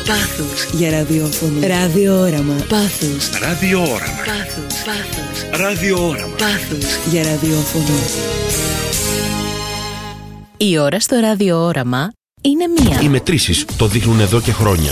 Πάθος για ραδιόφωνο. Ραδιόραμα. Πάθος. Ραδιόραμα. Πάθος. Ραδιόραμα. Πάθος για ραδιόφωνο. Η ώρα στο ραδιόραμα είναι 1. Οι μετρήσεις το δείχνουν εδώ και χρόνια.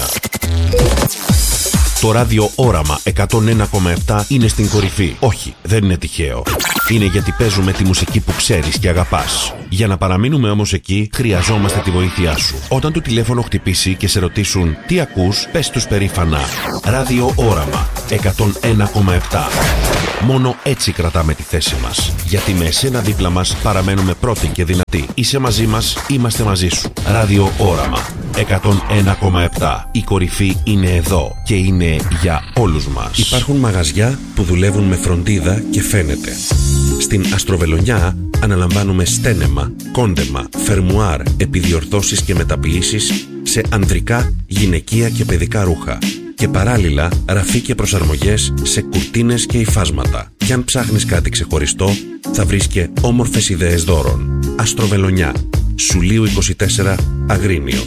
Το ραδιόραμα 101,7 είναι στην κορυφή. Όχι, δεν είναι τυχαίο. Είναι γιατί παίζουμε τη μουσική που ξέρεις και αγαπάς. Για να παραμείνουμε όμως εκεί, χρειαζόμαστε τη βοήθειά σου. Όταν το τηλέφωνο χτυπήσει και σε ρωτήσουν τι ακούς, πες τους περήφανα ραδιόραμα 101,7. Μόνο έτσι κρατάμε τη θέση μας. Γιατί με εσένα δίπλα μας παραμένουμε πρώτοι και δυνατοί. Είσαι μαζί μας, είμαστε μαζί σου. Ραδιόραμα 101,7. Η κορυφή είναι εδώ και είναι για όλους μας. Υπάρχουν μαγαζιά που δουλεύουν με φροντίδα και φαίνεται. Στην Αστροβελονιά αναλαμβάνουμε στένεμα, κόντεμα, φερμουάρ, επιδιορθώσεις και μεταποιήσεις σε ανδρικά, γυναικεία και παιδικά ρούχα. Και παράλληλα ραφή και προσαρμογές σε κουρτίνες και υφάσματα. Κι αν ψάχνεις κάτι ξεχωριστό, θα βρεις και όμορφες ιδέες δώρων. Αστροβελονιά, Σουλίου 24, Αγρίνιο,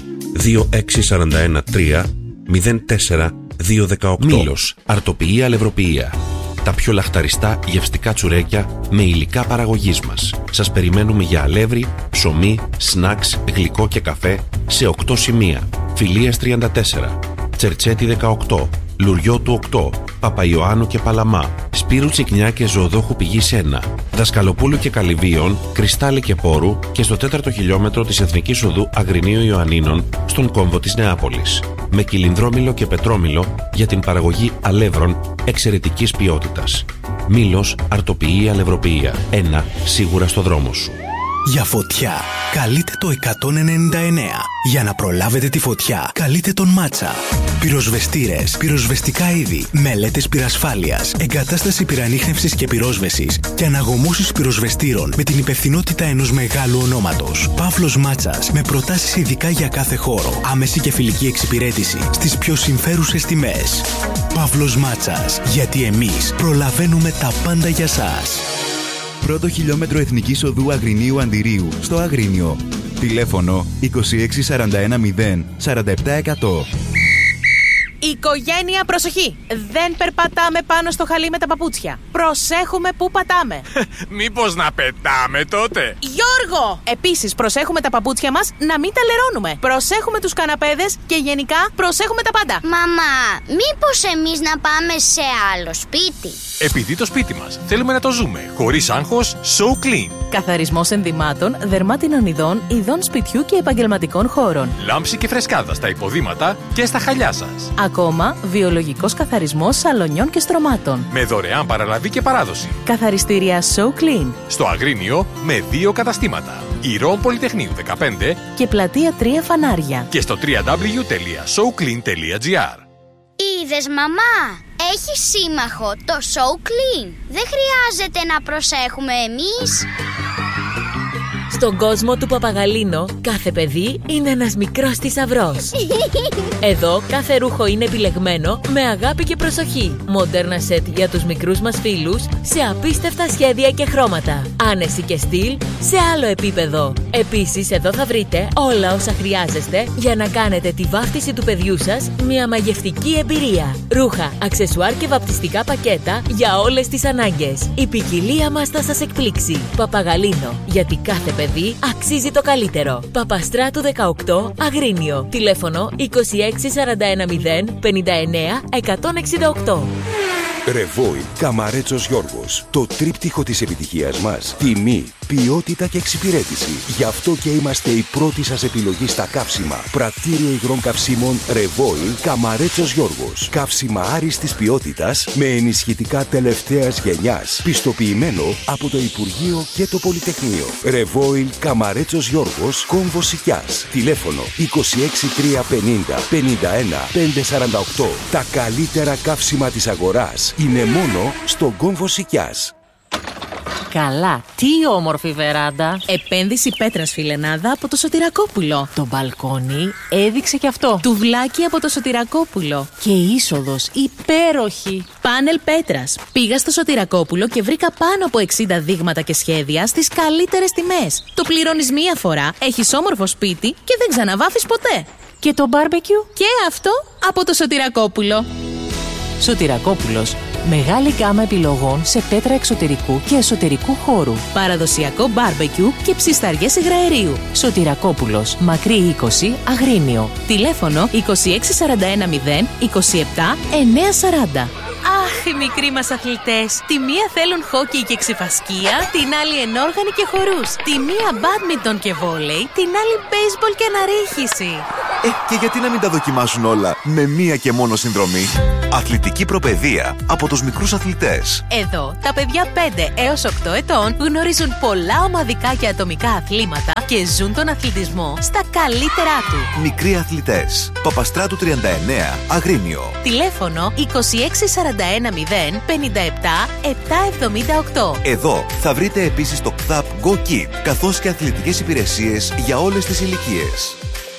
26413 04218. Μήλος, αρτοποιία αλευροποιία. Τα πιο λαχταριστά γευστικά τσουρέκια με υλικά παραγωγής μας. Σας περιμένουμε για αλεύρι, ψωμί, σνακς, γλυκό και καφέ σε 8 σημεία. Φιλίας 34, Τσερτσέτη 18, Λουριώτου 8, Παπαϊωάννου και Παλαμά, Σπύρου Τσικνιά και Ζωοδόχου Πηγής 1, Δασκαλοπούλου και Καλυβίων, Κρυστάλλι και Πόρου και στο 4ο χιλιόμετρο της Εθνικής Οδού Αγρινίου Ιωαννίνων στον κόμβο της Νεάπολης. Με κυλινδρόμηλο και πετρόμηλο για την παραγωγή αλεύρων εξαιρετικής ποιότητας. Μήλος, αρτοποιεί αλευροποιία. Ένα σίγουρα στο δρόμο σου. Για φωτιά, καλείτε το 199. Για να προλάβετε τη φωτιά, καλείτε τον Μάτσα. Πυροσβεστήρες, πυροσβεστικά είδη, μελέτες πυρασφάλειας, εγκατάσταση πυρανίχνευσης και πυρόσβεσης και αναγωμώσεις πυροσβεστήρων με την υπευθυνότητα ενός μεγάλου ονόματος. Παύλος Μάτσας, με προτάσεις ειδικά για κάθε χώρο. Άμεση και φιλική εξυπηρέτηση στις πιο συμφέρουσες τιμές. Παύλος Μάτσας, γιατί εμείς προλαβαίνουμε τα πάντα για σας. Πρώτο χιλιόμετρο Εθνικής Οδού Αγρινίου Αντιρίου, στο Αγρίνιο. Τηλέφωνο 26410 47%. Οικογένεια, προσοχή! Δεν περπατάμε πάνω στο χαλί με τα παπούτσια. Προσέχουμε πού πατάμε. Μήπως να πετάμε τότε? Γιώργο! Επίσης, προσέχουμε τα παπούτσια μας να μην τα λερώνουμε. Προσέχουμε τους καναπέδες και γενικά προσέχουμε τα πάντα. Μαμά, μήπως εμείς να πάμε σε άλλο σπίτι? Επειδή το σπίτι μας θέλουμε να το ζούμε χωρίς άγχος, So Clean. Καθαρισμός ενδυμάτων, δερμάτινων ειδών, ειδών σπιτιού και επαγγελματικών χώρων. Λάμψη και φρεσκάδα στα υποδήματα και στα χαλιά σας. Ακόμα, βιολογικός καθαρισμός σαλονιών και στρωμάτων. Με δωρεάν παραλαβή και παράδοση. Καθαριστήρια So Clean. Στο Αγρίνιο με 2 καταστήματα. Ηρών Πολυτεχνείου 15 και πλατεία 3 Φανάρια. Και στο www.soclean.gr. Είδες, μαμά, έχει σύμμαχο το So Clean. Δεν χρειάζεται να προσέχουμε εμείς. Στον κόσμο του Παπαγαλίνο, κάθε παιδί είναι ένας μικρός θησαυρός. Εδώ κάθε ρούχο είναι επιλεγμένο με αγάπη και προσοχή. Μοντέρνα σετ για τους μικρούς μας φίλους σε απίστευτα σχέδια και χρώματα. Άνεση και στυλ σε άλλο επίπεδο. Επίσης, εδώ θα βρείτε όλα όσα χρειάζεστε για να κάνετε τη βάφτιση του παιδιού σας μια μαγευτική εμπειρία. Ρούχα, αξεσουάρ και βαπτιστικά πακέτα για όλες τις ανάγκες. Η ποικιλία μας θα σας εκπλήξει. Παπαγαλίνο, γιατί κάθε παιδί αξίζει το καλύτερο. Παπαστράτου 18, Αγρίνιο. Τηλέφωνο 26410 59 168. Ρεβόιλ Καμαρέτσος Γιώργος. Το τρίπτυχο της επιτυχίας μας. Τιμή, ποιότητα και εξυπηρέτηση. Γι' αυτό και είμαστε η πρώτη σας επιλογή στα καύσιμα. Πρατήριο υγρών καυσίμων Ρεβόιλ Καμαρέτσος Γιώργος. Καύσιμα άριστης ποιότητας με ενισχυτικά τελευταίας γενιάς. Πιστοποιημένο από το Υπουργείο και το Πολυτεχνείο. Ρεβόιλ Καμαρέτσος Γιώργος, κόμβος Σικιάς. Τηλέφωνο 26350 51 548. Τα καλύτερα καύσιμα της αγοράς είναι μόνο στον κόμβο Σικιάς. Καλά, τι όμορφη βεράντα. Επένδυση πέτρας φιλενάδα από το Σωτηρακόπουλο. Το μπαλκόνι έδειξε κι αυτό. Τουβλάκι από το Σωτηρακόπουλο. Και είσοδος υπέροχη. Πάνελ πέτρας. Πήγα στο Σωτηρακόπουλο και βρήκα πάνω από 60 δείγματα και σχέδια στις καλύτερες τιμές. Το πληρώνεις μία φορά, έχεις όμορφο σπίτι και δεν ξαναβάφεις ποτέ. Και το μπάρμπεκιου? Και αυτό από το Σωτηρακόπουλο. Σωτηρακόπουλος. Μεγάλη γκάμα επιλογών σε πέτρα εξωτερικού και εσωτερικού χώρου. Παραδοσιακό μπάρμπεκιου και ψισταριές υγραερίου. Σωτηρακόπουλος. Μακρύ 20, Αγρίνιο. Τηλέφωνο 26410 27 940. Αχ, οι μικροί μας αθλητές. Τη μία θέλουν χόκι και ξυφασκία, την άλλη ενόργανη και χορούς. Τη μία μπάντμιντον και βόλεϊ, την άλλη μπέισμπολ και αναρρίχηση. Και γιατί να μην τα δοκιμάσουν όλα με μία και μόνο συνδρομή? Αθλητική προπαιδεία από τους μικρούς αθλητές. Εδώ, τα παιδιά 5 έως 8 ετών γνωρίζουν πολλά ομαδικά και ατομικά αθλήματα και ζουν τον αθλητισμό στα καλύτερά του. Μικροί αθλητές. Παπαστράτου 39, Αγρίνιο. Τηλέφωνο 26410 57 778. Εδώ θα βρείτε επίσης το ΚΘΑΠ Go Kit, καθώς και αθλητικές υπηρεσίες για όλες τις ηλικίες.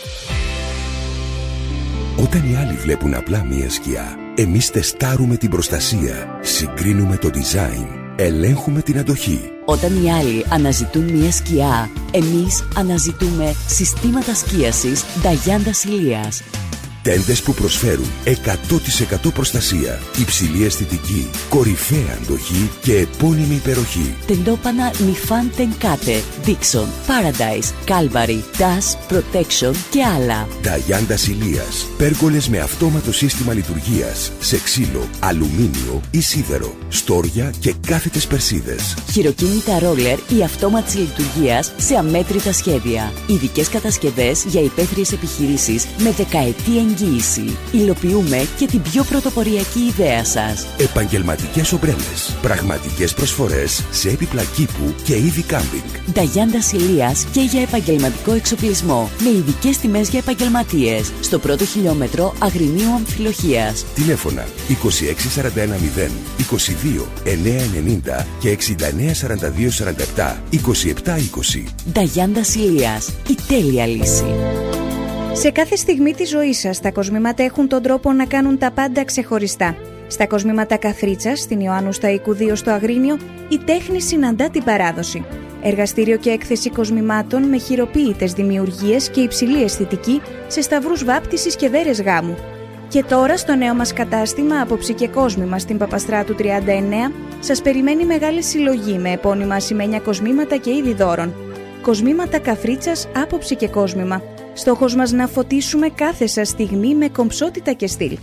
Όταν οι άλλοι βλέπουν απλά μία σκιά, εμείς τεστάρουμε την προστασία, συγκρίνουμε το design, ελέγχουμε την αντοχή. Όταν οι άλλοι αναζητούν μια σκιά, εμείς αναζητούμε συστήματα σκίασης Νταγιάντα Ηλίας. Τέντες που προσφέρουν 100% προστασία, υψηλή αισθητική, κορυφαία αντοχή και επώνυμη υπεροχή. Τεντόπανα Νιφάν Τενκάτε, Dixon, Paradise, Calvary, Dash, Protection και άλλα. Νταγιάντα Ηλίας. Πέργολες με αυτόματο σύστημα λειτουργίας σε ξύλο, αλουμίνιο ή σίδερο, στόρια και κάθετες περσίδες. Χειροκίνητα ρόλερ ή αυτόματης λειτουργίας σε αμέτρητα σχέδια. Ειδικές κατασκευές για υπαίθριες επιχειρήσεις με δεκαετή εγγύηση. Υλοποιούμε και την πιο πρωτοποριακή ιδέα σας. Επαγγελματικές ομπρέλες. Πραγματικές προσφορές σε έπιπλα κήπου και είδη κάμπινγκ. Νταγιάντα Ηλίας και για επαγγελματικό εξοπλισμό. Με ειδικές τιμές για επαγγελματίες. Στο πρώτο χιλιόμετρο Αγρινίου Αμφιλοχίας. Τηλέφωνα 26410 22 990 και 6942 47 27 20. Νταγιάντα Ηλίας. Η τέλεια λύση. Σε κάθε στιγμή της ζωής σας, τα κοσμήματα έχουν τον τρόπο να κάνουν τα πάντα ξεχωριστά. Στα κοσμήματα Καθρίτσας, στην Ιωάννου Σταϊκού 2 στο Αγρίνιο, η τέχνη συναντά την παράδοση. Εργαστήριο και έκθεση κοσμημάτων με χειροποίητες δημιουργίες και υψηλή αισθητική σε σταυρούς βάπτισης και δέρες γάμου. Και τώρα στο νέο μας κατάστημα Άποψη και Κόσμημα στην Παπαστράτου 39 σας περιμένει μεγάλη συλλογή με επώνυμα ασημένια κοσμήματα και είδη δώρων. Κοσμήματα Καθρίτσας, Άποψη και Κόσμημα. Στόχος μας να φωτίσουμε κάθε σας στιγμή με κομψότητα και στυλ.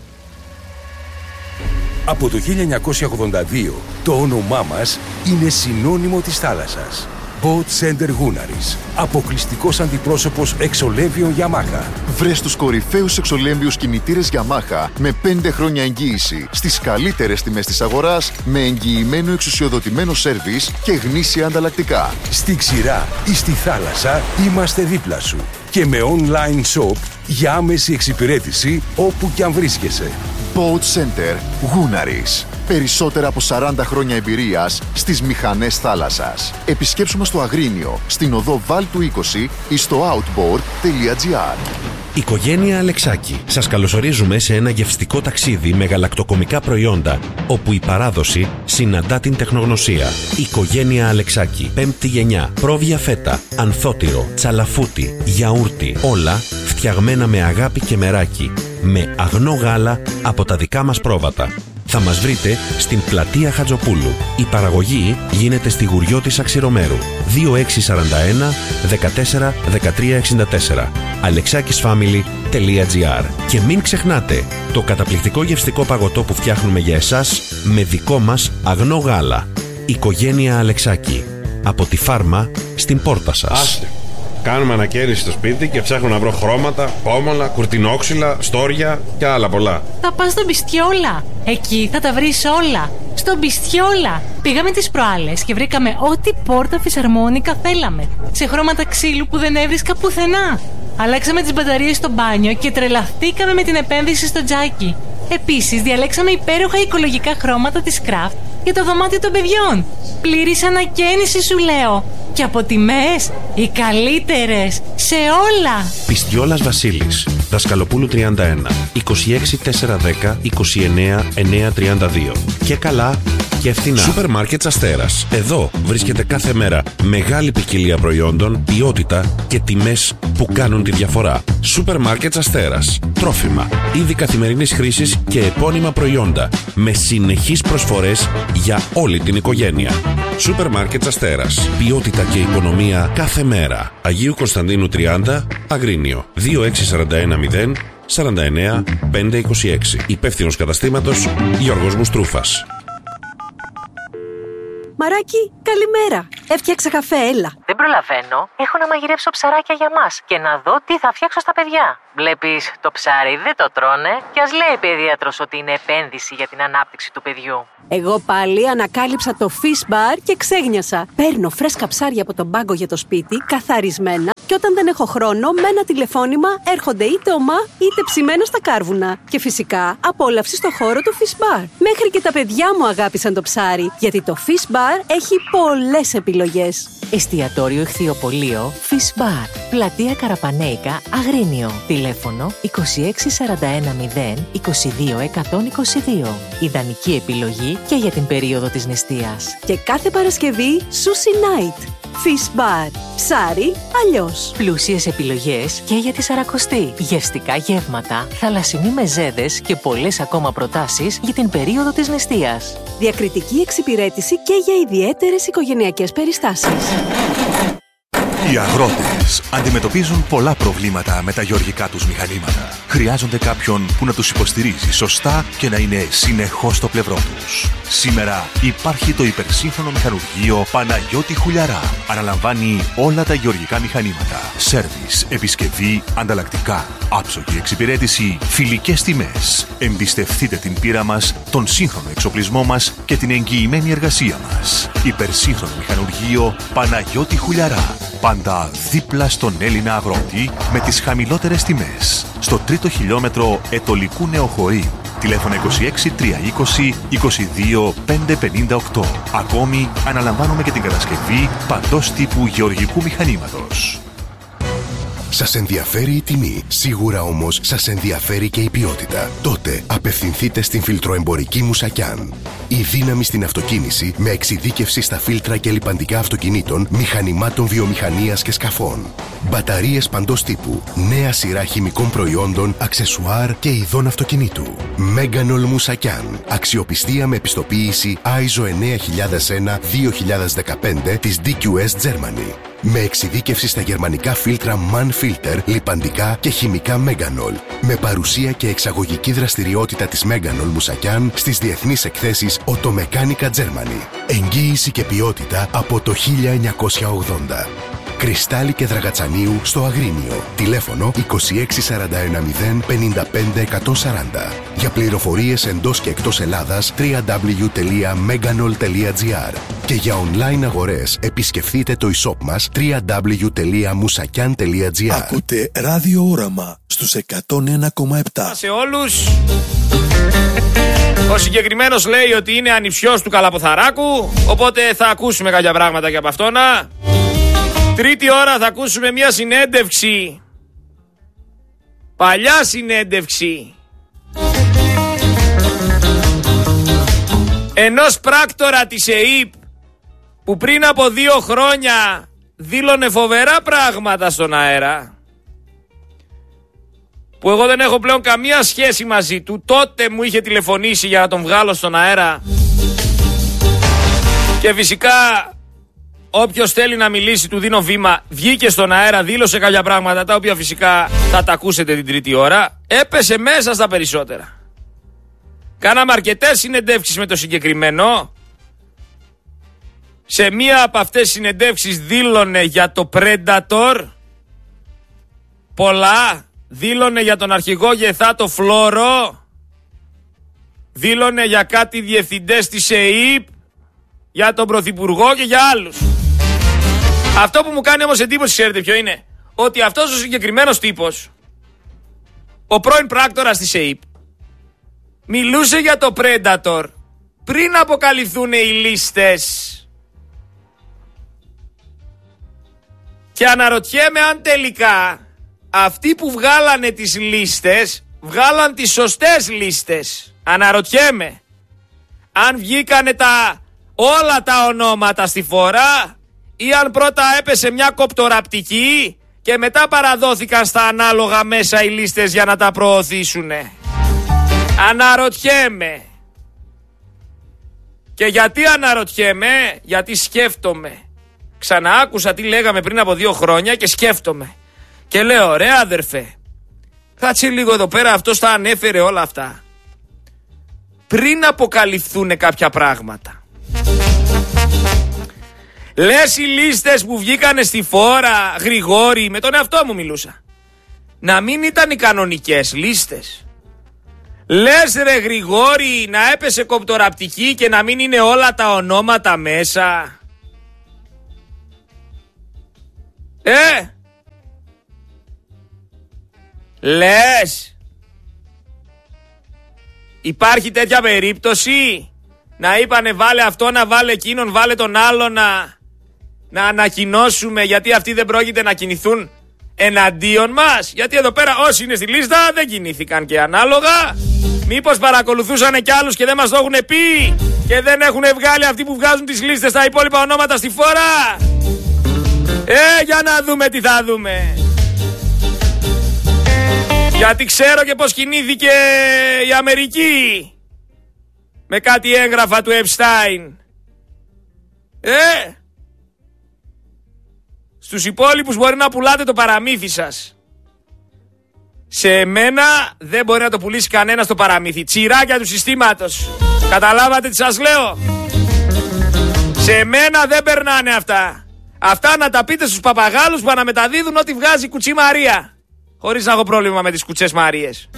Από το 1982 το όνομά μας είναι συνώνυμο της θάλασσας. Boat Center Gunaris. Αποκλειστικός αντιπρόσωπος εξολέμβιων Yamaha. Βρες τους κορυφαίους εξολέμβιους κινητήρες Yamaha με 5 χρόνια εγγύηση στις καλύτερες τιμές της αγοράς, με εγγυημένο εξουσιοδοτημένο σέρβις και γνήσια ανταλλακτικά. Στη ξηρά ή στη θάλασσα είμαστε δίπλα σου. Και με online shop για άμεση εξυπηρέτηση όπου κι αν βρίσκεσαι. Boat Center Gunaris. Περισσότερα από 40 χρόνια εμπειρίας στις μηχανές θάλασσας. Επισκέψου μας στο Αγρίνιο, στην οδό Βάλτου 20 ή στο outboard.gr. Οικογένεια Αλεξάκη. Σας καλωσορίζουμε σε ένα γευστικό ταξίδι με γαλακτοκομικά προϊόντα, όπου η παράδοση συναντά την τεχνογνωσία. Οικογένεια Αλεξάκη. 5η γενιά. Πρόβια φέτα, ανθότυρο, τσαλαφούτι, γιαούρτι. Όλα φτιαγμένα με αγάπη και μεράκι. Με αγνό γάλα από τα δικά μας πρόβατα. Θα μας βρείτε στην πλατεία Χατζοπούλου. Η παραγωγή γίνεται στη Γουριώτισσα Ξηρομέρου. 2641 14 13 64. alexakisfamily.gr. Και μην ξεχνάτε το καταπληκτικό γευστικό παγωτό που φτιάχνουμε για εσάς με δικό μας αγνό γάλα. Οικογένεια Αλεξάκη. Από τη φάρμα στην πόρτα σας. Άστε. Κάνουμε ανακαίνιση στο σπίτι και ψάχνω να βρω χρώματα, πόμολα, κουρτινόξυλα, στόρια και άλλα πολλά. Θα πας στον Πιστιόλα. Εκεί θα τα βρεις όλα. Στον Πιστιόλα. Πήγαμε τις προάλλες και βρήκαμε ό,τι πόρτα φυσαρμόνικα θέλαμε. Σε χρώματα ξύλου που δεν έβρισκα πουθενά. Αλλάξαμε τις μπαταρίες στο μπάνιο και τρελαθήκαμε με την επένδυση στο τζάκι. Επίσης διαλέξαμε υπέροχα οικολογικά χρώματα της Craft για το δωμάτιο των παιδιών. Πλήρης ανακαίνιση σου λέω. Και από τιμές οι καλύτερες σε όλα. Πιστιόλας Βασίλης. Δασκαλοπούλου 31, 26410 29 932. Και καλά και φθηνά. Σούπερ Μάρκετς Αστέρας. Εδώ βρίσκεται κάθε μέρα μεγάλη ποικιλία προϊόντων, ποιότητα και τιμές που κάνουν τη διαφορά. Σούπερ Μάρκετς Αστέρας. Τρόφιμα, είδη καθημερινής χρήσης και επώνυμα προϊόντα με συνεχείς προσφορές για όλη την οικογένεια. Σούπερ Μάρκετς Αστέρας. Ποιότητα και οικονομία κάθε μέρα. Αγίου Κωνσταντίνου 30, Αγρίνιο. 26410 49 526. Υπεύθυνος καταστήματος Γιώργος Μουστρούφας. Μαράκι, καλημέρα. Έφτιαξα καφέ, έλα. Δεν προλαβαίνω. Έχω να μαγειρέψω ψαράκια για μας και να δω τι θα φτιάξω στα παιδιά. Βλέπεις, το ψάρι δεν το τρώνε και ας λέει η παιδίατρος ότι είναι επένδυση για την ανάπτυξη του παιδιού. Εγώ πάλι ανακάλυψα το Fish Bar και ξέγνιασα. Παίρνω φρέσκα ψάρια από τον πάγκο για το σπίτι, καθαρισμένα, και όταν δεν έχω χρόνο, με ένα τηλεφώνημα έρχονται είτε ομά είτε ψημένα στα κάρβουνα. Και φυσικά απόλαυση στο χώρο του Fish Bar. Μέχρι και τα παιδιά μου αγάπησαν το ψάρι, γιατί το Fish Bar έχει πολλές επιλογές. Εστιατόριο Ηχθειοπωλείο Fish Bar. Πλατεία Καραπανέικα, Αγρίνιο. Τηλέφωνο 26410 22 122. Ιδανική επιλογή και για την περίοδο της νηστείας. Και κάθε Παρασκευή Sushi Night. Fish Bar. Ψάρι αλλιώς. Πλούσιες επιλογές και για τη Σαρακοστή. Γευστικά γεύματα, θαλασσινοί μεζέδες και πολλές ακόμα προτάσεις για την περίοδο της νηστείας. Διακριτική εξυπηρέτηση και για ιδιαίτερες οικογενειακές περιστάσεις. Οι αγρότες αντιμετωπίζουν πολλά προβλήματα με τα γεωργικά τους μηχανήματα. Χρειάζονται κάποιον που να τους υποστηρίζει σωστά και να είναι συνεχώς στο πλευρό τους. Σήμερα υπάρχει το υπερσύγχρονο μηχανουργείο Παναγιώτη Χουλιαρά. Αναλαμβάνει όλα τα γεωργικά μηχανήματα. Σέρβις, επισκευή, ανταλλακτικά, άψογη εξυπηρέτηση, φιλικές τιμές. Εμπιστευτείτε την πείρα μας, τον σύγχρονο εξοπλισμό μας και την εγγυημένη εργασία μας. Υπερσύγχρονο μηχανουργείο Παναγιώτη Χουλιαρά. Πάντα δίπλα στον Έλληνα αγρότη με τις χαμηλότερες τιμές. Στο 3ο χιλιόμετρο Ετωλικού Νεοχωρίου. Τηλέφωνο 26 320 22 558. Ακόμη αναλαμβάνουμε και την κατασκευή παντός τύπου γεωργικού μηχανήματος. Σας ενδιαφέρει η τιμή, σίγουρα όμως σας ενδιαφέρει και η ποιότητα. Τότε απευθυνθείτε στην φιλτροεμπορική Μουσακιάν. Η δύναμη στην αυτοκίνηση με εξειδίκευση στα φίλτρα και λιπαντικά αυτοκινήτων, μηχανημάτων βιομηχανίας και σκαφών. Μπαταρίες παντός τύπου, νέα σειρά χημικών προϊόντων, αξεσουάρ και ειδών αυτοκινήτου. Μέγανολ Μουσακιάν. Αξιοπιστία με επιστοποίηση ISO 9001-2015 της DQS Germany. Με εξειδίκευση στα γερμανικά φίλτρα MAN Filter, λιπαντικά και χημικά Μέγανολ. Με παρουσία και εξαγωγική δραστηριότητα της Μέγανολ Μουσακιάν στις διεθνείς εκθέσεις Οτομεκάνικα Germany. Εγγύηση και ποιότητα από το 1980. Κρυστάλλι και Δραγατσανίου στο Αγρίνιο. Τηλέφωνο 26410 55 140. Για πληροφορίες εντός και εκτός Ελλάδας www.meganol.gr. Και για online αγορές επισκεφτείτε το e-shop μας www.musakian.gr. Ακούτε Ράδιο Όραμα στους 101,7. Σε όλους. Ο συγκεκριμένος λέει ότι είναι ανιψιός του Καλαποθαράκου, οπότε θα ακούσουμε κάποια πράγματα και από αυτόν. Τρίτη ώρα θα ακούσουμε μια συνέντευξη. Παλιά συνέντευξη ενός πράκτορα της ΕΥΠ που πριν από 2 χρόνια δήλωνε φοβερά πράγματα στον αέρα, που εγώ δεν έχω πλέον καμία σχέση μαζί του. Τότε μου είχε τηλεφωνήσει για να τον βγάλω στον αέρα. Και φυσικά όποιος θέλει να μιλήσει του δίνω βήμα. Βγήκε στον αέρα, δήλωσε κάποια πράγματα τα οποία φυσικά θα τα ακούσετε την τρίτη ώρα. Έπεσε μέσα στα περισσότερα. Κάναμε αρκετές συνεντεύξεις με το συγκεκριμένο. Σε μία από αυτές τις συνεντεύξεις δήλωνε για το Predator πολλά. Δήλωνε για τον αρχηγό Γεθάτο Φλόρο. Δήλωνε για κάτι διευθυντές της ΕΥΠ, για τον Πρωθυπουργό και για άλλους. Αυτό που μου κάνει όμως εντύπωση, ξέρετε ποιο είναι? Ότι αυτός ο συγκεκριμένος τύπος, ο πρώην πράκτορας της ΕΥΠ, μιλούσε για το Predator πριν αποκαλυφθούν οι λίστες. Και αναρωτιέμαι αν τελικά αυτοί που βγάλανε τις λίστες βγάλαν τις σωστές λίστες. Αναρωτιέμαι αν βγήκανε όλα τα ονόματα στη φορά ή αν πρώτα έπεσε μια κοπτοραπτική και μετά παραδόθηκαν στα ανάλογα μέσα οι λίστες για να τα προωθήσουνε. Αναρωτιέμαι. Και γιατί αναρωτιέμαι? Γιατί σκέφτομαι. Ξαναάκουσα τι λέγαμε πριν από 2 χρόνια και σκέφτομαι. Και λέω, ρε αδερφέ, κάτσε λίγο εδώ πέρα, αυτός τα ανέφερε όλα αυτά πριν αποκαλυφθούν κάποια πράγματα. Λες οι λίστες που βγήκανε στη φόρα, Γρηγόρη, με τον εαυτό μου μιλούσα, να μην ήταν οι κανονικές λίστες? Λες ρε Γρηγόρη να έπεσε κοπτοραπτική και να μην είναι όλα τα ονόματα μέσα? Λες υπάρχει τέτοια περίπτωση? Να είπανε βάλε αυτό, να βάλε εκείνον, βάλε τον άλλο, να ανακοινώσουμε, γιατί αυτοί δεν πρόκειται να κινηθούν εναντίον μας? Γιατί εδώ πέρα όσοι είναι στη λίστα δεν κινήθηκαν και ανάλογα. Μήπως παρακολουθούσανε κι άλλους και δεν μας το έχουν πει και δεν έχουν βγάλει αυτοί που βγάζουν τις λίστες τα υπόλοιπα ονόματα στη φόρα? Για να δούμε τι θα δούμε. Γιατί ξέρω και πως κινήθηκε η Αμερική με κάτι έγγραφα του Epstein. Στους υπόλοιπους μπορεί να πουλάτε το παραμύθι σας. Σε μένα δεν μπορεί να το πουλήσει κανένα το παραμύθι. Τσιράκια του συστήματος. Καταλάβατε τι σας λέω? Σε μένα δεν περνάνε αυτά. Αυτά να τα πείτε στους παπαγάλους που αναμεταδίδουν ό,τι βγάζει η Κουτσή Μαρία. Χωρίς να έχω πρόβλημα με τις Κουτσές Μαρίες.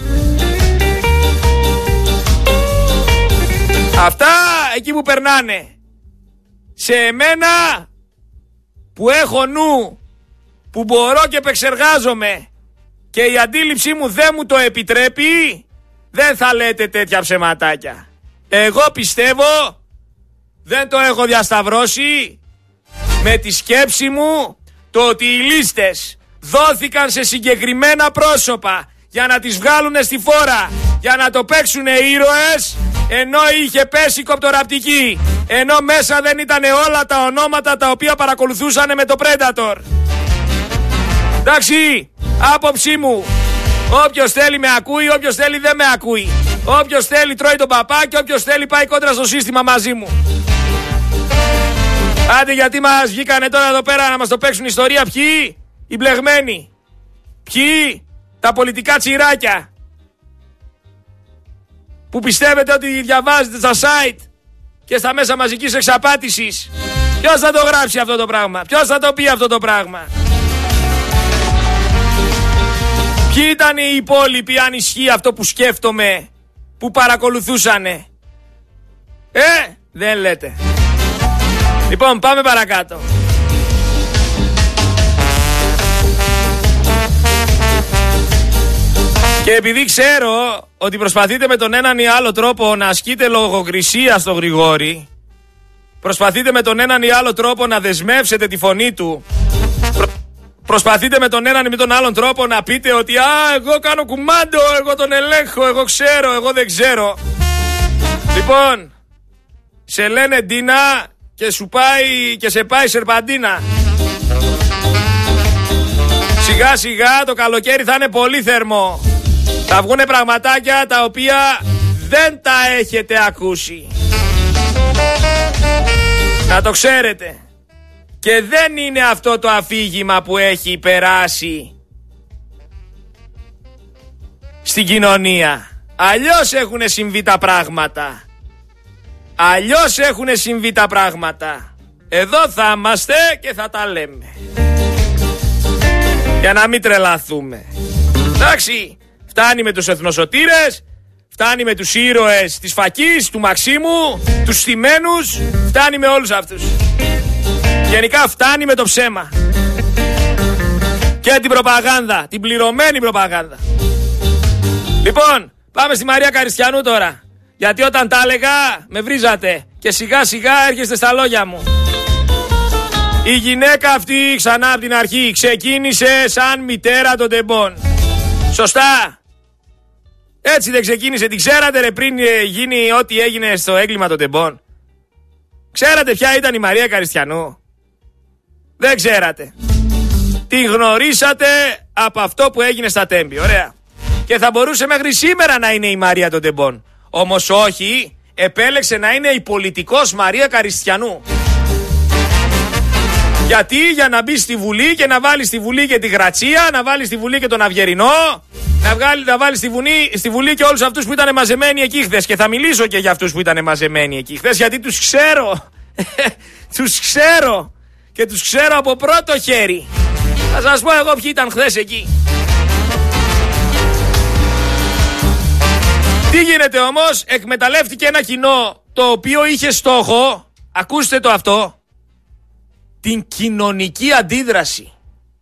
Αυτά εκεί που περνάνε. Σε εμένα που έχω νου, που μπορώ και επεξεργάζομαι και η αντίληψή μου δεν μου το επιτρέπει, δεν θα λέτε τέτοια ψεματάκια. Εγώ πιστεύω, δεν το έχω διασταυρώσει, με τη σκέψη μου, το ότι οι λίστες δόθηκαν σε συγκεκριμένα πρόσωπα για να τις βγάλουν στη φόρα, για να το παίξουν ήρωες, ενώ είχε πέσει κοπτοραπτική, ενώ μέσα δεν ήταν όλα τα ονόματα τα οποία παρακολουθούσαν με το Predator. Εντάξει, άποψή μου. Όποιος θέλει με ακούει, όποιος θέλει δεν με ακούει. Όποιος θέλει τρώει τον παπά και όποιος θέλει πάει κόντρα στο σύστημα μαζί μου. Άντε, γιατί μας βγήκανε τώρα εδώ πέρα να μας το παίξουν ιστορία? Ποιοι? Οι μπλεγμένοι. Ποιοι? Τα πολιτικά τσιράκια που πιστεύετε ότι διαβάζετε στα site και στα μέσα μαζικής εξαπάτησης. Ποιος θα το γράψει αυτό το πράγμα? Ποιος θα το πει αυτό το πράγμα? Ποιοι ήταν οι υπόλοιποι, αν ισχύει αυτό που σκέφτομαι, που παρακολουθούσανε? Δεν λέτε. Λοιπόν, πάμε παρακάτω. Και επειδή ξέρω ότι προσπαθείτε με τον έναν ή άλλο τρόπο να ασκείτε λογοκρισία στο Γρηγόρη, προσπαθείτε με τον έναν ή άλλο τρόπο να δεσμεύσετε τη φωνή του, προσπαθείτε με τον έναν ή με τον άλλον τρόπο να πείτε ότι εγώ κάνω κουμάντο, εγώ τον ελέγχω, εγώ ξέρω, εγώ δεν ξέρω. Λοιπόν, σε λένε Ντίνα και σε πάει σερπαντίνα. Σιγά σιγά το καλοκαίρι θα είναι πολύ θερμό. Θα βγουνε πραγματάκια τα οποία δεν τα έχετε ακούσει. Να το ξέρετε. Και δεν είναι αυτό το αφήγημα που έχει περάσει στην κοινωνία. Αλλιώς έχουν συμβεί τα πράγματα. Αλλιώς έχουν συμβεί τα πράγματα. Εδώ θα είμαστε και θα τα λέμε. Για να μην τρελαθούμε. Εντάξει, φτάνει με τους εθνοσωτήρες, φτάνει με τους ήρωες της Φακής, του Μαξίμου, τους στημένους, φτάνει με όλους αυτούς. Γενικά φτάνει με το ψέμα. Και την προπαγάνδα, την πληρωμένη προπαγάνδα. Λοιπόν, πάμε στη Μαρία Καριστιανού τώρα. Γιατί όταν τα έλεγα με βρίζατε και σιγά σιγά έρχεστε στα λόγια μου. Η γυναίκα αυτή ξανά από την αρχή ξεκίνησε σαν μητέρα των τεμπών. Σωστά. Έτσι δεν ξεκίνησε? Την ξέρατε ρε πριν γίνει ό,τι έγινε στο έγκλημα των τεμπών? Ξέρατε ποια ήταν η Μαρία Καριστιανού? Δεν ξέρατε. Την γνωρίσατε από αυτό που έγινε στα Τέμπη. Ωραία. Και θα μπορούσε μέχρι σήμερα να είναι η Μαρία των τεμπών. Όμως όχι, επέλεξε να είναι η πολιτικός Μαρία Καριστιανού. Γιατί? Για να μπει στη Βουλή και να βάλει στη Βουλή και τη Γρατσία, να βάλει στη Βουλή και τον Αυγερινό, να βάλει στη Βουλή και όλους αυτούς που ήταν μαζεμένοι εκεί χθες. Και θα μιλήσω και για αυτούς που ήταν μαζεμένοι εκεί χθες, γιατί τους ξέρω. Τους ξέρω. Και τους ξέρω από πρώτο χέρι. Θα σας πω εγώ ποιοι ήταν χθες εκεί. Τι γίνεται όμως? Εκμεταλλεύτηκε ένα κοινό το οποίο είχε στόχο, ακούστε το αυτό, την κοινωνική αντίδραση.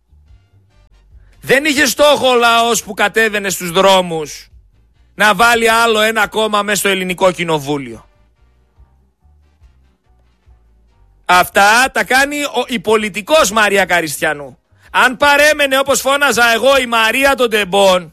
Δεν είχε στόχο ο λαός που κατέβαινε στους δρόμους να βάλει άλλο ένα κόμμα μέσα στο ελληνικό κοινοβούλιο. Αυτά τα κάνει η πολιτικός Μαρία Καριστιανού. Αν παρέμενε όπως φώναζα εγώ η Μαρία των τεμπών,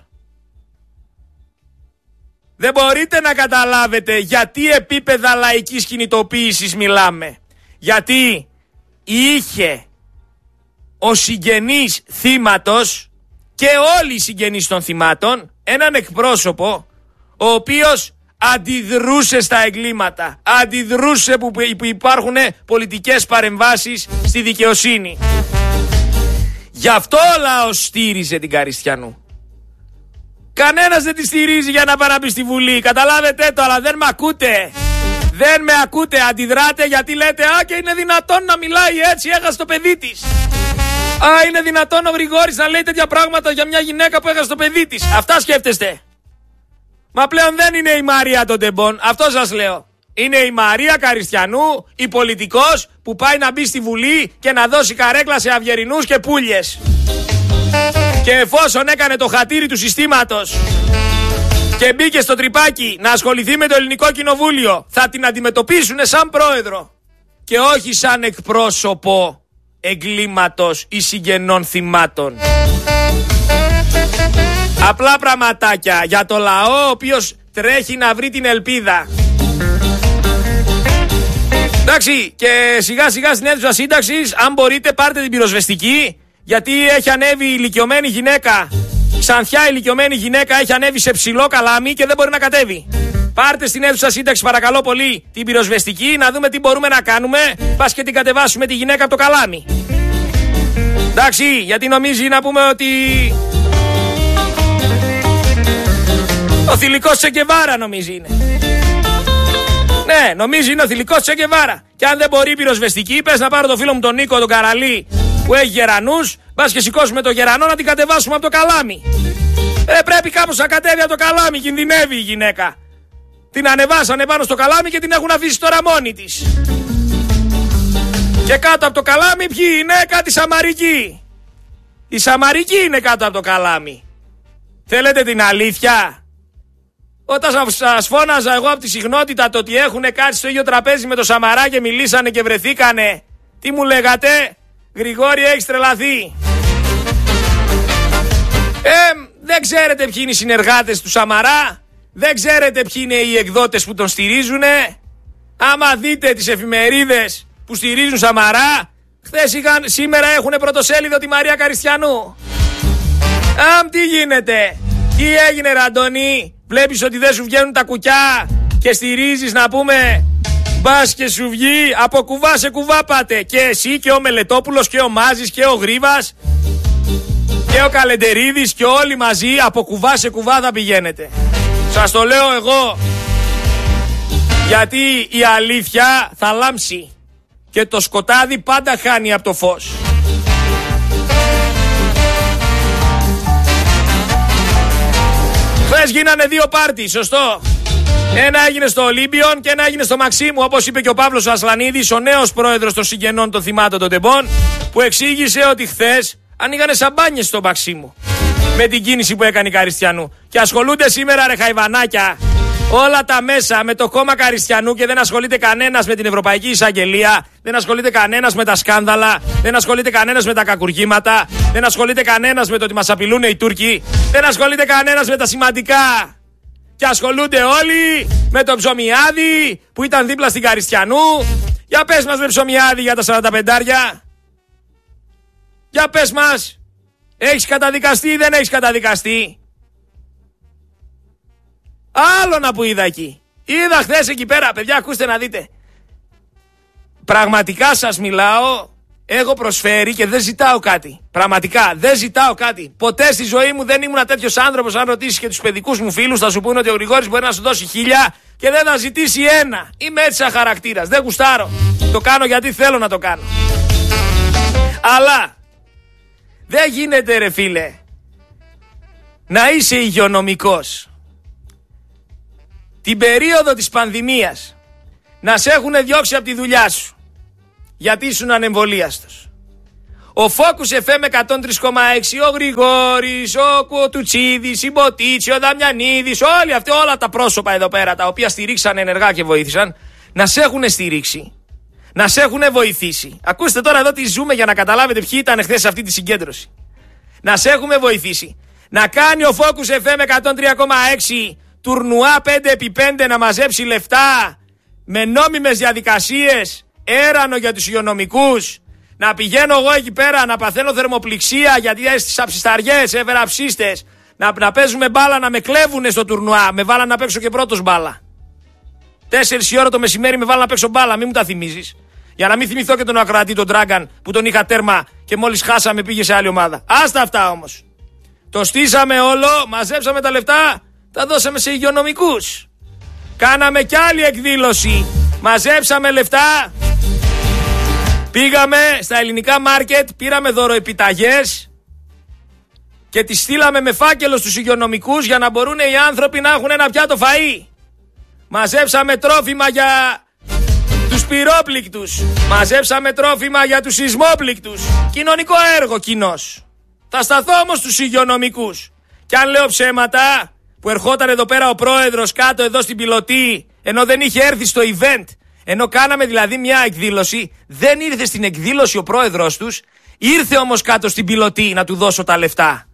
δεν μπορείτε να καταλάβετε γιατί επίπεδα λαϊκής κινητοποίησης μιλάμε. Γιατί είχε ο συγγενής θύματος και όλοι οι συγγενείς των θυμάτων έναν εκπρόσωπο ο οποίος αντιδρούσε στα εγκλήματα, αντιδρούσε που υπάρχουν πολιτικές παρεμβάσεις στη δικαιοσύνη. Γι' αυτό ο λαός στήριζε την Καριστιανού. Κανένας δεν τη στηρίζει για να παραμπεί στη Βουλή. Καταλάβετε το, αλλά δεν με ακούτε. Δεν με ακούτε. Αντιδράτε γιατί λέτε «Α, και είναι δυνατόν να μιλάει έτσι, έχασε το παιδί της». «Α, είναι δυνατόν ο Γρηγόρης να λέει τέτοια πράγματα για μια γυναίκα που έχασε το παιδί της». Αυτά σκέφτεστε. Μα πλέον δεν είναι η Μαρία των τεμπών. Αυτό σας λέω. Είναι η Μαρία Καριστιανού, η πολιτικός που πάει να μπει στη Βουλή και να δώσει καρέκλα σε Αυγερινούς και Πούλιες. Και εφόσον έκανε το χατήρι του συστήματος και μπήκε στο τρυπάκι να ασχοληθεί με το ελληνικό κοινοβούλιο, θα την αντιμετωπίσουν σαν πρόεδρο και όχι σαν εκπρόσωπο εγκλήματος ή συγγενών θυμάτων. Απλά πραγματάκια για το λαό ο οποίος τρέχει να βρει την ελπίδα. Εντάξει, και σιγά σιγά στην αίθουσα σύνταξης, αν μπορείτε πάρτε την πυροσβεστική, γιατί έχει ανέβει η ηλικιωμένη γυναίκα, ξανθιά ηλικιωμένη γυναίκα, έχει ανέβει σε ψηλό καλάμι και δεν μπορεί να κατέβει. Πάρτε στην αίθουσα σύνταξη παρακαλώ πολύ την πυροσβεστική, να δούμε τι μπορούμε να κάνουμε, πας και την κατεβάσουμε τη γυναίκα από το καλάμι. Εντάξει, γιατί νομίζει να πούμε ότι ο θηλυκός Τσεκεβάρα νομίζει είναι. Ναι, νομίζει είναι ο θηλυκός Τσεκεβάρα. Και αν δεν μπορεί η πυροσβεστική, πες να πάρω το φίλο μου τον Νίκο, τον Καραλή, που έχει γερανούς, πας και σηκώσουμε το γερανό να την κατεβάσουμε από το καλάμι. Πρέπει κάπως να κατέβει από το καλάμι, κινδυνεύει η γυναίκα. Την ανεβάσανε πάνω στο καλάμι και την έχουν αφήσει τώρα μόνη της. Και κάτω από το καλάμι ποιοι είναι? Κάτι Σαμαρικοί. Οι Σαμαρικοί είναι κάτω από το καλάμι. Θέλετε την αλήθεια? Όταν σας φώναζα εγώ από τη συχνότητα το ότι έχουν κάτσει στο ίδιο τραπέζι με το Σαμαρά και μιλήσανε και βρεθήκανε, τι μου λέγατε? Γρηγόρη, έχεις τρελαθεί. Δεν ξέρετε ποιοι είναι οι συνεργάτες του Σαμαρά, δεν ξέρετε ποιοι είναι οι εκδότες που τον στηρίζουνε. Άμα δείτε τις εφημερίδες που στηρίζουν Σαμαρά, σήμερα έχουν πρωτοσέλιδο τη Μαρία Καριστιανού. Τι γίνεται? Τι έγινε Ραντώνη? Βλέπεις ότι δεν σου βγαίνουν τα κουκιά και στηρίζεις να πούμε μπας και σου βγει? Από κουβά σε κουβά πάτε. Και εσύ και ο Μελετόπουλος και ο Μάζης και ο Γρίβας και ο Καλεντερίδης και όλοι μαζί από κουβά σε κουβά θα πηγαίνετε. Σας το λέω εγώ, γιατί η αλήθεια θα λάμψει και το σκοτάδι πάντα χάνει από το φως. Χθες γίνανε δύο πάρτι, σωστό. Ένα έγινε στο Ολύμπιον και ένα έγινε στο Μαξίμου, όπως είπε και ο Παύλος Ασλανίδης, ο νέος πρόεδρος των συγγενών των θυμάτων των τεμπών, που εξήγησε ότι χθες ανοίγανε σαμπάνιες στο Μαξίμου με την κίνηση που έκανε η Καριστιανού. Και ασχολούνται σήμερα, ρε χαϊβανάκια, Όλα τα μέσα με το κόμμα Καριστιανού και δεν ασχολείται κανένας με την Ευρωπαϊκή Εισαγγελία, δεν ασχολείται κανένας με τα σκάνδαλα, δεν ασχολείται κανένας με τα κακουργήματα, δεν ασχολείται κανένας με το ότι μας απειλούν οι Τούρκοι, δεν ασχολείται κανένας με τα σημαντικά. Και ασχολούνται όλοι με το Ψωμιάδη που ήταν δίπλα στην Καριστιανού. Για πες μας με Ψωμιάδη για τα 45άρια. Για πες μας. Έχεις καταδικαστεί ή δεν έχεις καταδικαστεί? Άλλο να που είδα εκεί. Είδα χθες εκεί πέρα, παιδιά, ακούστε να δείτε. Πραγματικά σας μιλάω, έχω προσφέρει και δεν ζητάω κάτι. Πραγματικά δεν ζητάω κάτι. Ποτέ στη ζωή μου δεν ήμουν τέτοιος άνθρωπος. Αν ρωτήσεις και τους παιδικούς μου φίλους, θα σου πούνε ότι ο Γρηγόρης μπορεί να σου δώσει 1000 και δεν θα ζητήσει ένα. Είμαι έτσι σαν χαρακτήρας. Δεν γουστάρω. Το κάνω γιατί θέλω να το κάνω. Αλλά δεν γίνεται, ρε φίλε, να είσαι υγειονομικός την περίοδο της πανδημίας, να σε έχουν διώξει από τη δουλειά σου γιατί ήσουν ανεμβολίαστος. Ο Focus FM 103,6, ο Γρηγόρης, ο Τουτσίδης, η Μποτίτσι, ο Δαμιανίδης, όλοι αυτοί, όλα τα πρόσωπα εδώ πέρα τα οποία στηρίξαν ενεργά και βοήθησαν, να σε έχουν στηρίξει, να σε έχουν βοηθήσει. Ακούστε τώρα εδώ τι ζούμε για να καταλάβετε ποιοι ήταν χθες σε αυτή τη συγκέντρωση. Να σε έχουμε βοηθήσει. Να κάνει ο Focus FM 103,6 τουρνουά 5x5 να μαζέψει λεφτά με νόμιμες διαδικασίες, έρανο για τους υγειονομικούς. Να πηγαίνω εγώ εκεί πέρα να παθαίνω θερμοπληξία γιατί στις αψισταριές έφερα ψίστες. Να παίζουμε μπάλα, να με κλέβουνε στο τουρνουά. Με βάλαν να παίξω και πρώτος μπάλα. 4 η ώρα το μεσημέρι με βάλαν να παίξω μπάλα, μην μου τα θυμίζεις. Για να μην θυμηθώ και τον ακροατή τον Τράγκαν που τον είχα τέρμα και μόλις χάσαμε πήγε σε άλλη ομάδα. Άστα αυτά όμως. Το στήσαμε όλο, μαζέψαμε τα λεφτά, τα δώσαμε σε υγειονομικούς. Κάναμε κι άλλη εκδήλωση. Μαζέψαμε λεφτά. Πήγαμε στα ελληνικά μάρκετ, πήραμε δωροεπιταγές και τις στείλαμε με φάκελο στους υγειονομικούς για να μπορούν οι άνθρωποι να έχουν ένα πιάτο φαΐ. Μαζέψαμε τρόφιμα για τους πυρόπληκτους. Μαζέψαμε τρόφιμα για τους σεισμόπληκτους. Κοινωνικό έργο κοινός. Θα σταθώ όμως στους υγειονομικούς. Και αν λέω ψέματα, που ερχόταν εδώ πέρα ο πρόεδρος κάτω εδώ στην πιλωτή, ενώ δεν είχε έρθει στο event, ενώ κάναμε δηλαδή μια εκδήλωση, δεν ήρθε στην εκδήλωση ο πρόεδρος τους, ήρθε όμως κάτω στην πιλωτή να του δώσω τα λεφτά.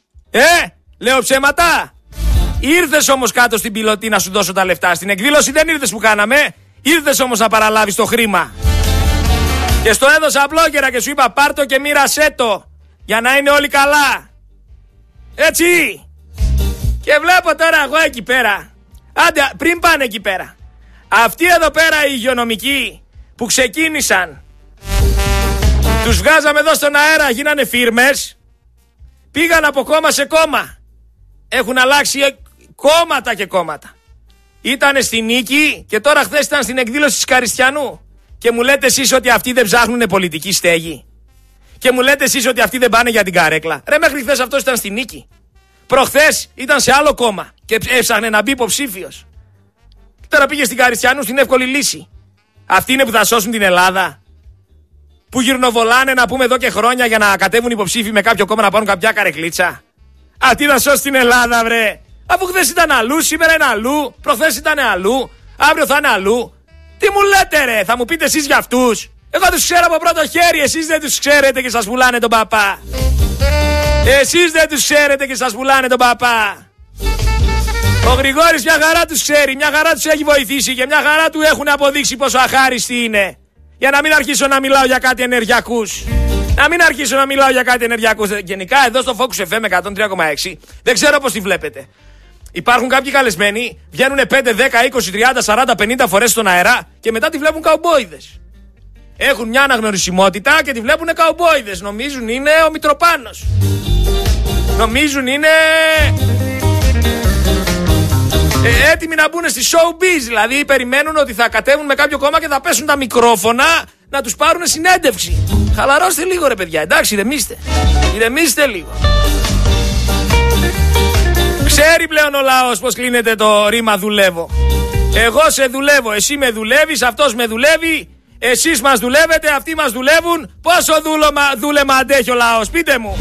Λέω ψέματα? Ήρθες όμως κάτω στην πιλωτή να σου δώσω τα λεφτά. Στην εκδήλωση δεν ήρθες που κάναμε, ήρθες όμως να παραλάβεις το χρήμα. Και στο έδωσα απλόκαιρα και σου είπα πάρ' το και μοίρασέ το, για να είναι όλοι καλά. Έτσι. Και βλέπω τώρα εγώ εκεί πέρα, άντε πριν πάνε εκεί πέρα, αυτοί εδώ πέρα οι υγειονομικοί που ξεκίνησαν, τους βγάζαμε εδώ στον αέρα, γίνανε φίρμες, πήγαν από κόμμα σε κόμμα, έχουν αλλάξει κόμματα και κόμματα. Ήτανε στη νίκη και τώρα χθες ήταν στην εκδήλωση της Καριστιανού και μου λέτε εσείς ότι αυτοί δεν ψάχνουνε πολιτική στέγη και μου λέτε εσείς ότι αυτοί δεν πάνε για την καρέκλα. Ρε, μέχρι χθες αυτός ήταν στη νίκη. Προχθές ήταν σε άλλο κόμμα και έψαχνε να μπει υποψήφιος. Τώρα πήγε στην Καριστιανού στην εύκολη λύση. Αυτοί είναι που θα σώσουν την Ελλάδα. Που γυρνοβολάνε να πούμε εδώ και χρόνια για να κατέβουν υποψήφοι με κάποιο κόμμα να πάρουν κάποια καρεκλίτσα. Αυτοί θα σώσουν την Ελλάδα, βρε. Αφού χθες ήταν αλλού, σήμερα είναι αλλού, προχθές ήταν αλλού, αύριο θα είναι αλλού. Τι μου λέτε, ρε, θα μου πείτε εσείς για αυτούς? Εγώ τους ξέρω από πρώτο χέρι, εσείς δεν τους ξέρετε και σας πουλάνε τον παπά. Εσείς δεν τους ξέρετε και σας πουλάνε τον παπά. Ο Γρηγόρης μια χαρά τους ξέρει, μια χαρά τους έχει βοηθήσει και μια χαρά του έχουν αποδείξει πόσο αχάριστοι είναι. Για να μην αρχίσω να μιλάω για κάτι ενεργειακούς. Να μην αρχίσω να μιλάω για κάτι ενεργειακούς. Γενικά εδώ στο Focus FM 103,6 δεν ξέρω πώς τη βλέπετε. Υπάρχουν κάποιοι καλεσμένοι, βγαίνουν 5, 10, 20, 30, 40, 50 φορές στον αέρα και μετά τη βλέπουν καουμπόιδες. Έχουν μια αναγνωρισιμότητα και τη βλέπουν καουμπόιδες. Νομίζουν είναι ο Μητροπάνος. Νομίζουν είναι έτοιμοι να μπουν στη showbiz. Δηλαδή περιμένουν ότι θα κατέβουν με κάποιο κόμμα και θα πέσουν τα μικρόφωνα να τους πάρουν συνέντευξη. Χαλαρώστε λίγο, ρε παιδιά, εντάξει, ηρεμήστε λίγο. Ξέρει πλέον ο λαός πως κλείνεται το ρήμα δουλεύω. Εγώ σε δουλεύω, εσύ με δουλεύεις, αυτός με δουλεύει, εσείς μας δουλεύετε, αυτοί μας δουλεύουν. Πόσο δούλεμα αντέχει ο λαός, πείτε μου.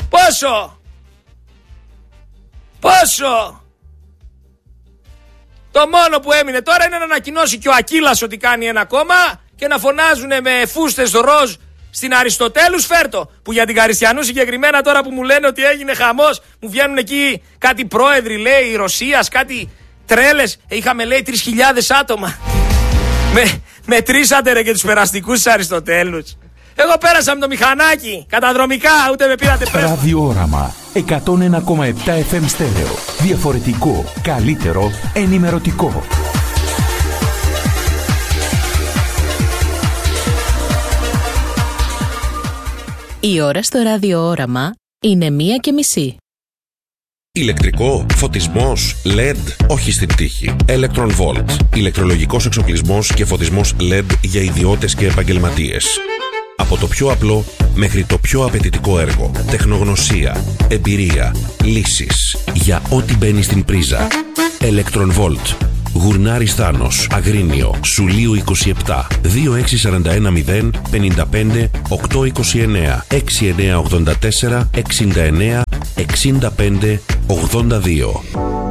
Πόσο. Το μόνο που έμεινε τώρα είναι να ανακοινώσει και ο Ακύλας ότι κάνει ένα κόμμα και να φωνάζουν με φούστες ροζ στην Αριστοτέλους φέρτο. Που για την Καριστιανού συγκεκριμένα, τώρα που μου λένε ότι έγινε χαμός, μου βγαίνουν εκεί κάτι πρόεδροι, λέει, Ρωσίας, κάτι τρέλες. Είχαμε, λέει, 3.000 άτομα. Μετρήσατε ρε και τους περαστικούς της Αριστοτέλους. Εγώ πέρασα με το μηχανάκι, καταδρομικά, ούτε με πήρατε πέρα. Ραδιόραμα 101,7 FM στέρεο. Διαφορετικό, καλύτερο, ενημερωτικό. Η ώρα στο ραδιόραμα είναι 1:30. Ηλεκτρικό, φωτισμός, LED, όχι στην τύχη. Electron Volt. Ηλεκτρολογικός εξοπλισμός και φωτισμός LED για ιδιώτες και επαγγελματίες. Από το πιο απλό μέχρι το πιο απαιτητικό έργο. Τεχνογνωσία, εμπειρία, λύσεις. Για ό,τι μπαίνει στην πρίζα. Electron Volt. Γουρνάρης Θάνος, Αγρίνιο, Σουλίου 27, 26410 55 829 6984 69 65 82.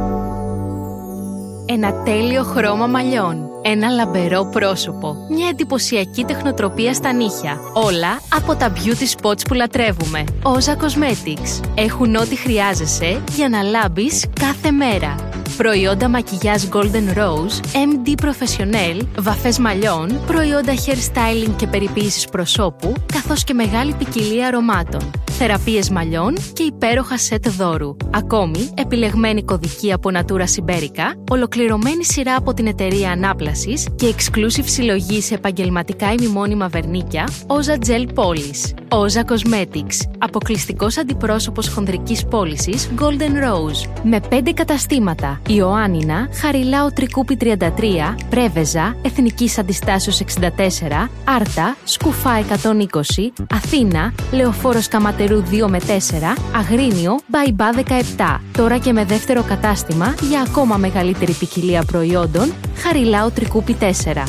Ένα τέλειο χρώμα μαλλιών, ένα λαμπερό πρόσωπο, μια εντυπωσιακή τεχνοτροπία στα νύχια. Όλα από τα beauty spots που λατρεύουμε. Όζα Cosmetics. Έχουν ό,τι χρειάζεσαι για να λάμπεις κάθε μέρα. Προϊόντα μακιγιάζ Golden Rose, MD Professional, βαφές μαλλιών, προϊόντα hair styling και περιποίησης προσώπου, καθώς και μεγάλη ποικιλία αρωμάτων. Θεραπείες μαλλιών και υπέροχα σετ δώρου. Ακόμη, επιλεγμένη κωδική από Natura Siberica, ολοκληρωμένη σειρά από την εταιρεία Ανάπλασης και exclusive συλλογή σε επαγγελματικά ημιμόνιμα βερνίκια, Oza Gel Polish. Oza Cosmetics, αποκλειστικός αντιπρόσωπος χονδρικής πώλησης Golden Rose. Με 5 καταστήματα: Ιωάννινα, Χαριλάου Τρικούπη 33, Πρέβεζα, Εθνικής Αντιστάσεως 64, Άρτα, Σκουφά 120, Αθήνα, Λεωφόρος Καματερού 2 με 4, Αγρίνιο, Μπαϊμπά 17. Τώρα και με δεύτερο κατάστημα για ακόμα μεγαλύτερη ποικιλία προϊόντων, Χαριλάου Τρικούπη 4.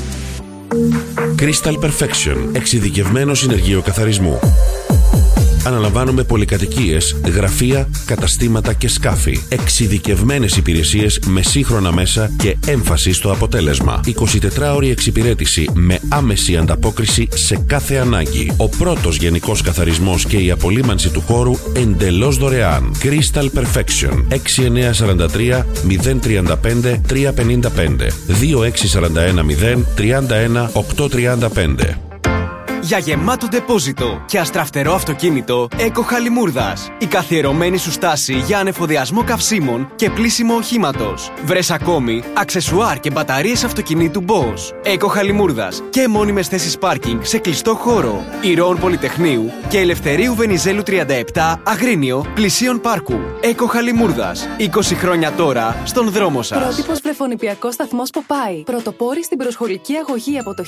Crystal Perfection. Εξειδικευμένο συνεργείο καθαρισμού. Αναλαμβάνουμε πολυκατοικίες, γραφεία, καταστήματα και σκάφη. Εξειδικευμένες υπηρεσίες με σύγχρονα μέσα και έμφαση στο αποτέλεσμα. 24ωρη εξυπηρέτηση με άμεση ανταπόκριση σε κάθε ανάγκη. Ο πρώτος γενικός καθαρισμός και η απολύμανση του χώρου εντελώς δωρεάν. Crystal Perfection. 6943 035 355 2641 0 31 835. Για γεμάτο ντεπόζιτο και αστραφτερό αυτοκίνητο, Eco Χαλιμούρδας. Η καθιερωμένη σου στάση για ανεφοδιασμό καυσίμων και πλύσιμο οχήματος. Βρες ακόμη αξεσουάρ και μπαταρίες αυτοκινήτου Bosch. Eco Χαλιμούρδας και μόνιμες θέσεις πάρκινγκ σε κλειστό χώρο. Ηρώων Πολυτεχνείου και Ελευθερίου Βενιζέλου 37, Αγρίνιο, πλησίον πάρκου. Eco Χαλιμούρδας. 20 χρόνια τώρα στον δρόμο σας. Πρότυπος βρεφονιπιακός σταθμός Popeye. Πρωτοπόροι στην προσχολική αγωγή από το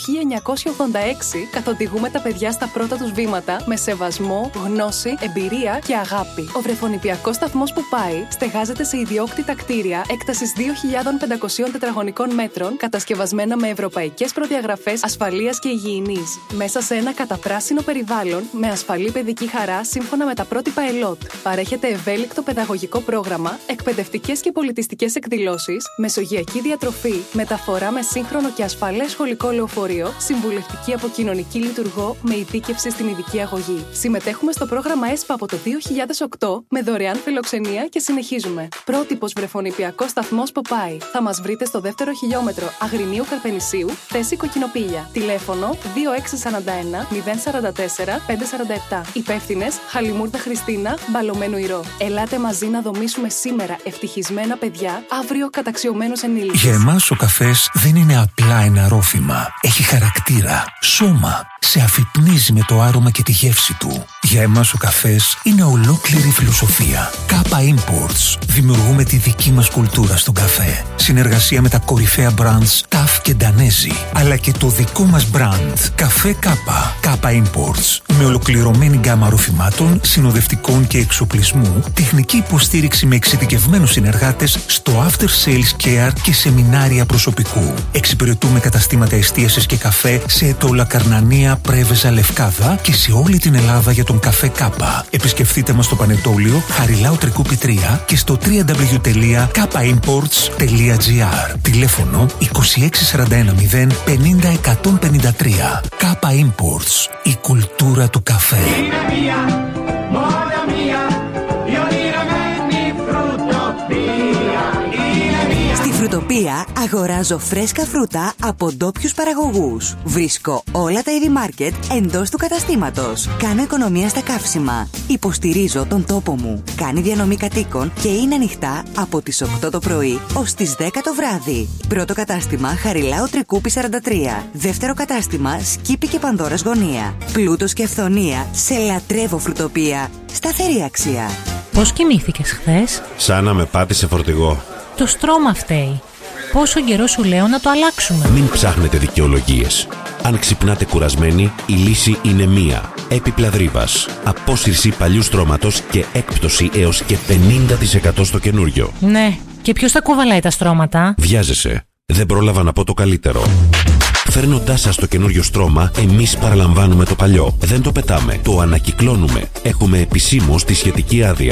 1986, καθοδηγούμε τα παιδιά στα πρώτα τους βήματα με σεβασμό, γνώση, εμπειρία και αγάπη. Ο βρεφονιπιακός σταθμός Popeye στεγάζεται σε ιδιόκτητα κτίρια έκτασης 2.500 τετραγωνικών μέτρων, κατασκευασμένα με ευρωπαϊκές προδιαγραφές ασφαλείας και υγιεινής, μέσα σε ένα καταπράσινο περιβάλλον με ασφαλή παιδική χαρά σύμφωνα με τα πρότυπα ΕΛΟΤ. Παρέχεται ευέλικτο παιδαγωγικό πρόγραμμα, εκπαιδευτικές και πολιτιστικές εκδηλώσεις, μεσογειακή διατροφή, μεταφορά με σύγχρονο και ασφαλές σχολικό λεωφορείο, συμβουλευτική από κοινωνική λειτουργία με ειδίκευση στην ειδική αγωγή. Συμμετέχουμε στο πρόγραμμα ΕΣΠΑ από το 2008 με δωρεάν φιλοξενία και συνεχίζουμε. Πρότυπος βρεφονιπιακός σταθμός Popeye. Θα μας βρείτε στο δεύτερο χιλιόμετρο Αγρινίου Καρπενησίου, θέση Κοκκινοπήλια. Τηλέφωνο 2641 044 547. Υπεύθυνες Χαλιμούρδα Χριστίνα, Μπαλωμένου Ηρώ. Ελάτε μαζί να δομήσουμε σήμερα ευτυχισμένα παιδιά, αύριο καταξιωμένους ενήλικες. Για εμάς ο καφές δεν είναι απλά ένα ρόφημα. Έχει χαρακτήρα, σώμα. Σε αφυπνίζει με το άρωμα και τη γεύση του. Για εμάς ο καφές είναι ολόκληρη φιλοσοφία. Kappa Imports. Δημιουργούμε τη δική μας κουλτούρα στον καφέ. Συνεργασία με τα κορυφαία brands TAF και Danesi. Αλλά και το δικό μας brand Καφέ Kappa. Kappa Imports. Με ολοκληρωμένη γκάμα ροφημάτων, συνοδευτικών και εξοπλισμού, τεχνική υποστήριξη με εξειδικευμένους συνεργάτες στο after sales care και σεμινάρια προσωπικού. Εξυπηρετούμε καταστήματα εστίασης και καφέ σε Ετώλα, Καρνανία, Πρέβεζα, Λευκάδα και σε όλη την Ελλάδα για το τον καφέ Κάπα. Επισκεφτείτε μας στο Πανετόλιο Χαριλάου Τρικούπη 3 και στο www.kapaimports.gr. Τηλέφωνο 26410 50 153. Κάπα Imports. Η κουλτούρα του καφέ. Στη Φρουτοπία αγοράζω φρέσκα φρούτα από ντόπιους παραγωγούς. Βρίσκω όλα τα είδη μάρκετ εντός του καταστήματος. Κάνω οικονομία στα καύσιμα. Υποστηρίζω τον τόπο μου. Κάνει διανομή κατοίκων και είναι ανοιχτά από τις 8 το πρωί ως τις 10 το βράδυ. Πρώτο κατάστημα Χαριλάου Τρικούπη 43. Δεύτερο κατάστημα Σκύπη και Πανδώρας Γωνία. Πλούτος και αυθονία σε λατρεύω Φρουτοπία. Σταθερή αξία. Πώς κοιμήθηκες χθες? Σαν να με πάτησε φορτηγό. Το στρώμα φταίει. Πόσο καιρό σου λέω να το αλλάξουμε? Μην ψάχνετε δικαιολογίες. Αν ξυπνάτε κουρασμένοι, η λύση είναι μία. Έπιπλα Δρύβας. Απόσυρση παλιού στρώματος και έκπτωση έως και 50% στο καινούριο. Ναι, και ποιος τα κουβαλάει τα στρώματα? Βιάζεσαι. Δεν πρόλαβα να πω το καλύτερο. Φέρνοντάς σας το καινούριο στρώμα, εμείς παραλαμβάνουμε το παλιό. Δεν το πετάμε, το ανακυκλώνουμε. Έχουμε επισήμως τη σχετική άδεια.